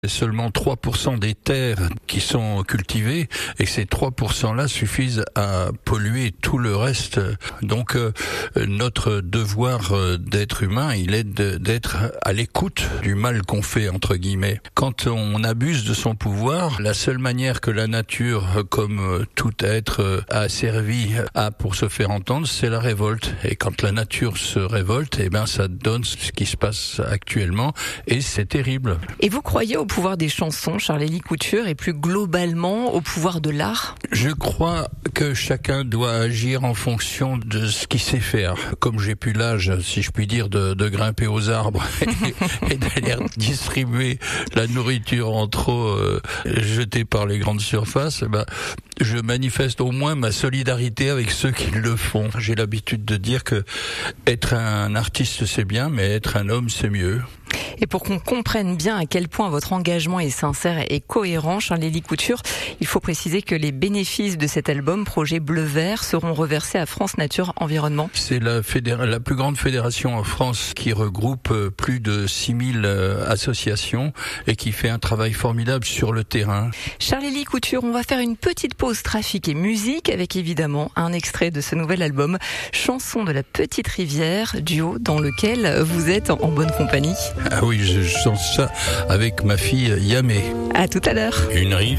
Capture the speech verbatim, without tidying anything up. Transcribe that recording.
Seulement trois pour cent des terres qui sont cultivées et ces trois pour cent là suffisent à polluer tout le reste. Donc euh, notre devoir euh, d'être humain, il est de, d'être à l'écoute du mal qu'on fait, entre guillemets. Quand on abuse de son pouvoir, la seule manière que la nature, comme euh, tout être euh, a servi à pour se faire entendre, c'est la révolte. Et quand la nature se révolte, eh ben ça donne ce qui se passe actuellement et c'est terrible. Et vous croyez au pouvoir des chansons, Charles-Élie Couture, et plus globalement au pouvoir de l'art? Je crois que chacun doit agir en fonction de ce qu'il sait faire. Comme j'ai plus l'âge, si je puis dire, de, de grimper aux arbres et, et d'aller distribuer la nourriture en trop euh, jetée par les grandes surfaces, ben, je manifeste au moins ma solidarité avec ceux qui le font. J'ai l'habitude de dire que être un artiste c'est bien, mais être un homme c'est mieux. Et pour qu'on comprenne bien à quel point votre engagement est sincère et cohérent, Charles-Élie Couture, il faut préciser que les bénéfices de cet album, Projet Bleu Vert, seront reversés à France Nature Environnement. C'est la, fédéra- la plus grande fédération en France qui regroupe plus de six mille euh, associations et qui fait un travail formidable sur le terrain. Charles-Élie Couture, on va faire une petite pause trafic et musique avec évidemment un extrait de ce nouvel album, Chanson de la Petite Rivière, duo dans lequel vous êtes en bonne compagnie. Ah oui, je chante ça avec ma fille Yamé. À tout à l'heure. Une rivière.